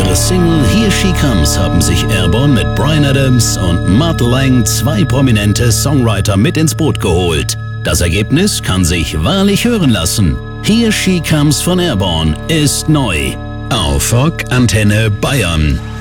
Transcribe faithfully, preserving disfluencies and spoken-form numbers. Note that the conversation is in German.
ihrer Single Here She Comes haben sich Airborne mit Bryan Adams und Mutt Lange zwei prominente Songwriter mit ins Boot geholt. Das Ergebnis kann sich wahrlich hören lassen. Here She Comes von Airborne ist neu auf Rock Antenne Bayern.